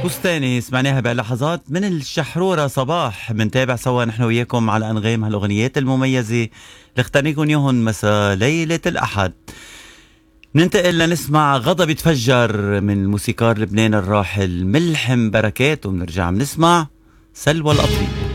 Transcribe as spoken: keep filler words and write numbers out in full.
بستاني سمعناها بلحظات من الشحرورة صباح. بنتابع سوا نحن وياكم على أنغام هالأغنيات المميزة اللي اختاريكم يوهن مساء ليلة الأحد. ننتقل لنسمع غضب يتفجر من موسيقار لبنان الراحل ملحم بركات، وبنرجع بنسمع سلوى الأطري.